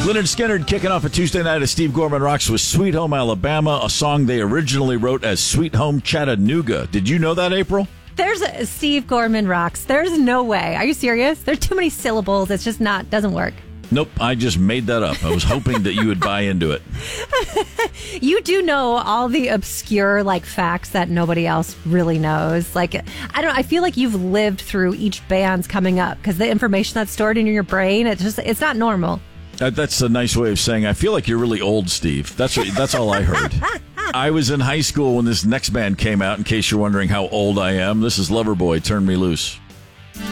Lynyrd Skynyrd kicking off a Tuesday night at Steve Gorman Rocks with Sweet Home Alabama, a song they originally wrote as Sweet Home Chattanooga. Did you know that, April? There's a Steve Gorman Rocks. There's no way. Are you serious? There's too many syllables. It's just doesn't work. Nope, I just made that up. I was hoping that you would buy into it. You do know all the obscure facts that nobody else really knows. I feel like you've lived through each band's coming up because the information that's stored in your brain, it's not normal. That's a nice way of saying I feel like you're really old, Steve. That's all I heard. I was in high school when this next band came out, in case you're wondering how old I am. This is Loverboy, Turn Me Loose.